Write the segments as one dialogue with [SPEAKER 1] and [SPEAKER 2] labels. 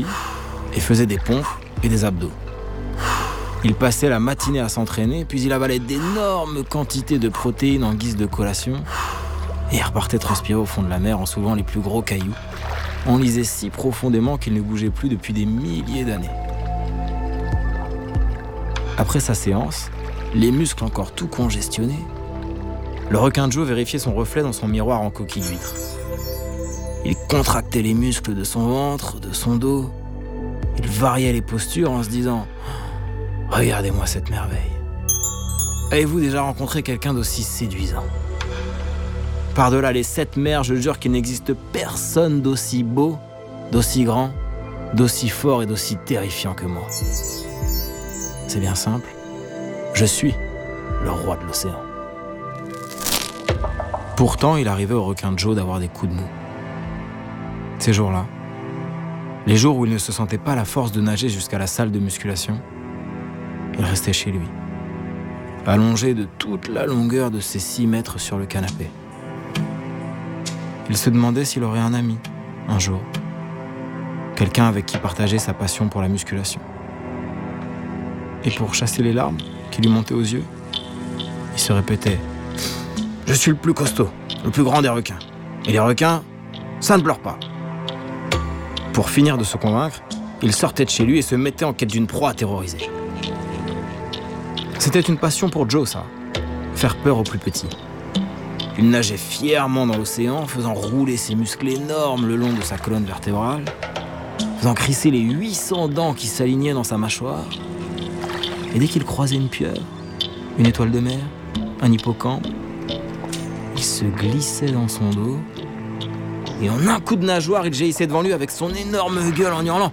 [SPEAKER 1] et faisait des pompes et des abdos. Il passait la matinée à s'entraîner, puis il avalait d'énormes quantités de protéines en guise de collation et repartait transpirer au fond de la mer en soulevant les plus gros cailloux. On lisait si profondément qu'il ne bougeait plus depuis des milliers d'années. Après sa séance, les muscles encore tout congestionnés, le requin Joe vérifiait son reflet dans son miroir en coquille d'huître. Il contractait les muscles de son ventre, de son dos. Il variait les postures en se disant « Regardez-moi cette merveille. Avez-vous déjà rencontré quelqu'un d'aussi séduisant ? Par-delà les 7 mers, je jure qu'il n'existe personne d'aussi beau, d'aussi grand, d'aussi fort et d'aussi terrifiant que moi. C'est bien simple. Je suis le roi de l'océan. » Pourtant, il arrivait au requin Joe d'avoir des coups de mou. Ces jours-là, les jours où il ne se sentait pas la force de nager jusqu'à la salle de musculation, il restait chez lui, allongé de toute la longueur de ses 6 mètres sur le canapé. Il se demandait s'il aurait un ami, un jour, quelqu'un avec qui partager sa passion pour la musculation. Et pour chasser les larmes qui lui montaient aux yeux, il se répétait « Je suis le plus costaud, le plus grand des requins. Et les requins, ça ne pleure pas. » Pour finir de se convaincre, il sortait de chez lui et se mettait en quête d'une proie à terroriser. C'était une passion pour Joe, ça. Faire peur aux plus petits. Il nageait fièrement dans l'océan, faisant rouler ses muscles énormes le long de sa colonne vertébrale, faisant crisser les 800 dents qui s'alignaient dans sa mâchoire. Et dès qu'il croisait une pieuvre, une étoile de mer, un hippocampe, il se glissait dans son dos et en un coup de nageoire, il jaillissait devant lui avec son énorme gueule en hurlant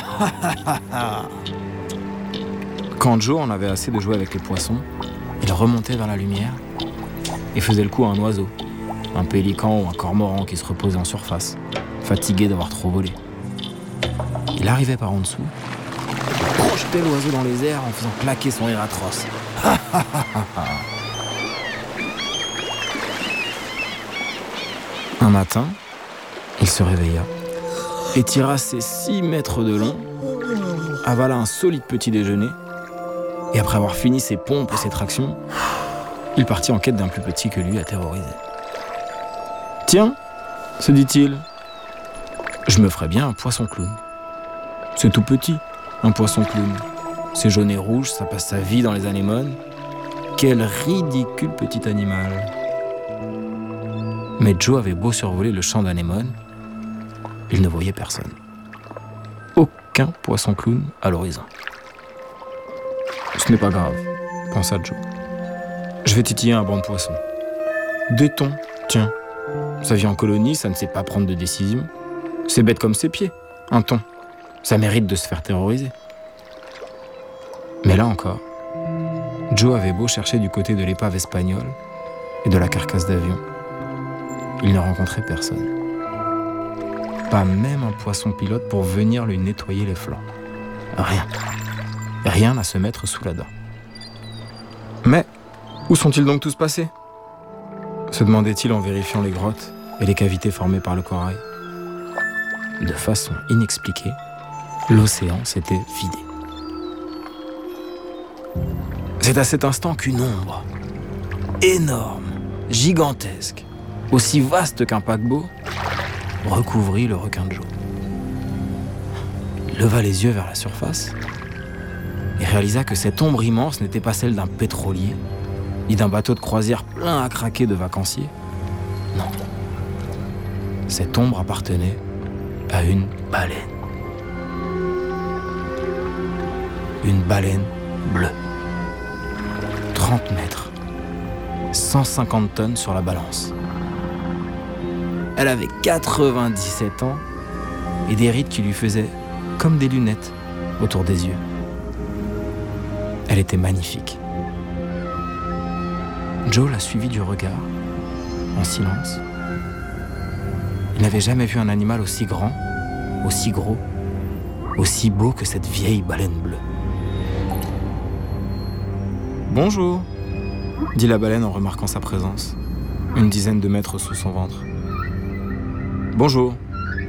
[SPEAKER 1] « Quand Joe en avait assez de jouer avec les poissons, il remontait vers la lumière et faisait le coup à un oiseau, un pélican ou un cormoran qui se reposait en surface, fatigué d'avoir trop volé. Il arrivait par en dessous, projetait l'oiseau dans les airs en faisant claquer son rire atroce. Un matin, il se réveilla, étira ses 6 mètres de long, avala un solide petit déjeuner, et après avoir fini ses pompes et ses tractions, il partit en quête d'un plus petit que lui à terroriser. « Tiens, se dit-il, je me ferais bien un poisson clown. C'est tout petit, un poisson clown. C'est jaune et rouge, ça passe sa vie dans les anémones. Quel ridicule petit animal. » Mais Joe avait beau survoler le champ d'anémones, il ne voyait personne. Aucun poisson clown à l'horizon. Ce n'est pas grave, pensa Joe. Je vais titiller un banc de poissons. Des thons, tiens. Ça vit en colonie, ça ne sait pas prendre de décision. C'est bête comme ses pieds, un thon. Ça mérite de se faire terroriser. Mais là encore, Joe avait beau chercher du côté de l'épave espagnole et de la carcasse d'avion. Il ne rencontrait personne. Pas même un poisson pilote pour venir lui nettoyer les flancs. Rien. Rien à se mettre sous la dent. Mais où sont-ils donc tous passés ? Se demandait-il en vérifiant les grottes et les cavités formées par le corail. De façon inexpliquée, l'océan s'était vidé. C'est à cet instant qu'une ombre, énorme, gigantesque, aussi vaste qu'un paquebot, recouvrit le requin Joe. Il leva les yeux vers la surface et réalisa que cette ombre immense n'était pas celle d'un pétrolier, ni d'un bateau de croisière plein à craquer de vacanciers. Non. Cette ombre appartenait à une baleine. Une baleine bleue. 30 mètres. 150 tonnes sur la balance. Elle avait 97 ans et des rides qui lui faisaient comme des lunettes autour des yeux. Elle était magnifique. Joe l'a suivie du regard, en silence. Il n'avait jamais vu un animal aussi grand, aussi gros, aussi beau que cette vieille baleine bleue. « Bonjour !» dit la baleine en remarquant sa présence, une dizaine de mètres sous son ventre. « Bonjour !»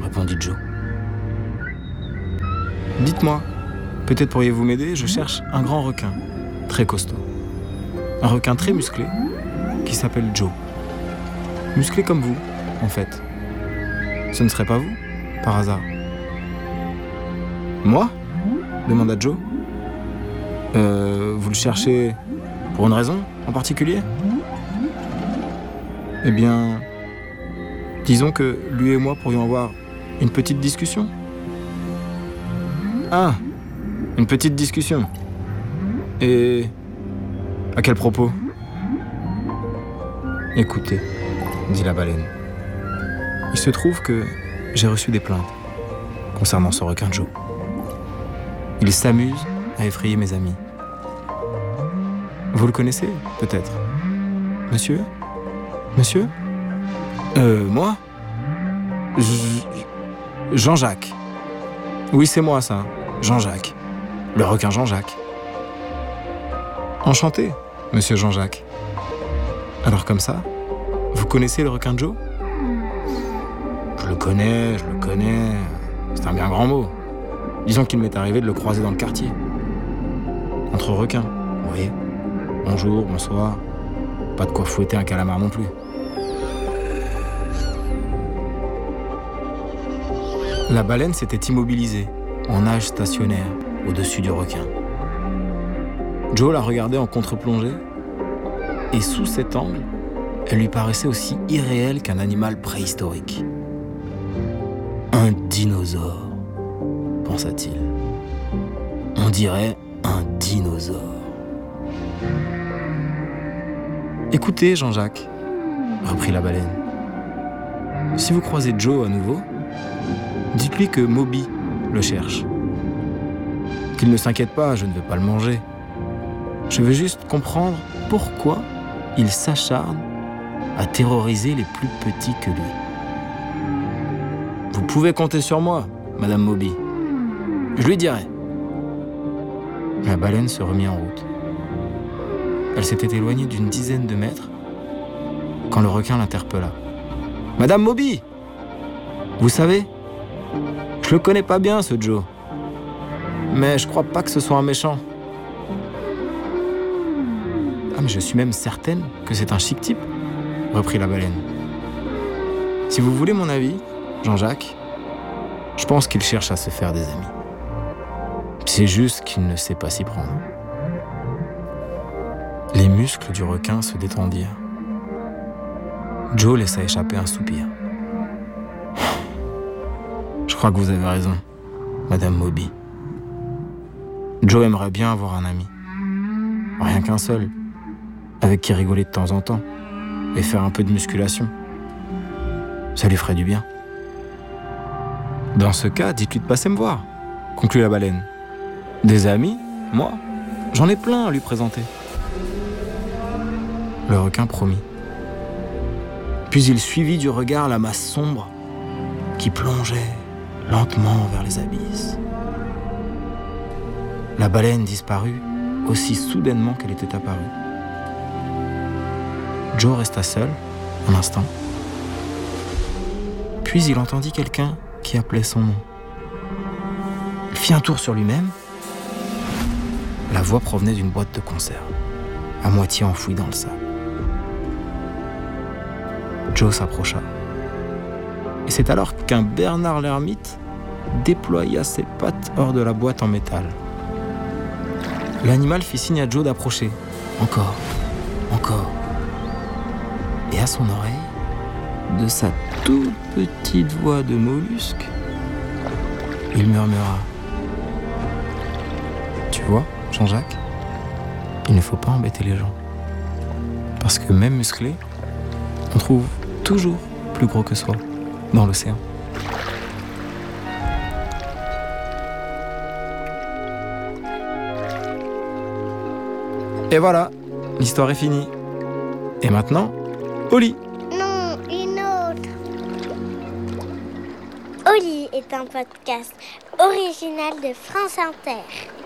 [SPEAKER 1] répondit Joe. Dites-moi, peut-être pourriez-vous m'aider, je cherche un grand requin, très costaud. Un requin très musclé, qui s'appelle Joe. Musclé comme vous, en fait. Ce ne serait pas vous, par hasard? Moi? Demanda Joe. Vous le cherchez pour une raison en particulier? Eh bien, disons que lui et moi pourrions avoir une petite discussion. Ah, une petite discussion. Et à quel propos? Écoutez, dit la baleine. Il se trouve que j'ai reçu des plaintes concernant ce requin Joe. Il s'amuse à effrayer mes amis. Vous le connaissez, peut-être? Monsieur? Monsieur? Moi? Jean-Jacques. Oui, c'est moi, ça. Jean-Jacques. Le requin Jean-Jacques. Enchanté, monsieur Jean-Jacques. Alors comme ça, vous connaissez le requin Joe? Je le connais. C'est un bien grand mot. Disons qu'il m'est arrivé de le croiser dans le quartier. Entre requins, vous voyez. Bonjour, bonsoir. Pas de quoi fouetter un calamar non plus. La baleine s'était immobilisée, en nage stationnaire, au-dessus du requin. Joe la regardait en contre-plongée, et sous cet angle, elle lui paraissait aussi irréelle qu'un animal préhistorique. Un dinosaure, pensa-t-il. On dirait un dinosaure. Écoutez, Jean-Jacques, reprit la baleine. Si vous croisez Joe à nouveau, dites-lui que Moby le cherche. Qu'il ne s'inquiète pas, je ne veux pas le manger. Je veux juste comprendre pourquoi il s'acharne à terroriser les plus petits que lui. Vous pouvez compter sur moi, Madame Moby. Je lui dirai. La baleine se remit en route. Elle s'était éloignée d'une dizaine de mètres quand le requin l'interpella. « Madame Moby, vous savez, je le connais pas bien, ce Joe. Mais je crois pas que ce soit un méchant. Ah, mais je suis même certaine que c'est un chic type, reprit la baleine. Si vous voulez mon avis, Jean-Jacques, je pense qu'il cherche à se faire des amis. C'est juste qu'il ne sait pas s'y prendre. » Les muscles du requin se détendirent. Joe laissa échapper un soupir. Je crois que vous avez raison, Madame Moby. Joe aimerait bien avoir un ami. Rien qu'un seul, avec qui rigoler de temps en temps et faire un peu de musculation. Ça lui ferait du bien. Dans ce cas, dites-lui de passer me voir, conclut la baleine. Des amis, moi, j'en ai plein à lui présenter. Le requin promit. Puis il suivit du regard la masse sombre qui plongeait lentement vers les abysses. La baleine disparut aussi soudainement qu'elle était apparue. Joe resta seul un instant. Puis il entendit quelqu'un qui appelait son nom. Il fit un tour sur lui-même. La voix provenait d'une boîte de conserve, à moitié enfouie dans le sable. Joe s'approcha. Et c'est alors qu'un Bernard l'ermite déploya ses pattes hors de la boîte en métal. L'animal fit signe à Joe d'approcher. Encore. Et à son oreille, de sa toute petite voix de mollusque, il murmura. Tu vois, Jean-Jacques, il ne faut pas embêter les gens. Parce que même musclé, on trouve toujours plus gros que soi dans l'océan. Et voilà, l'histoire est finie. Et maintenant, au lit.
[SPEAKER 2] Non, une autre. Au lit est un podcast original de France Inter.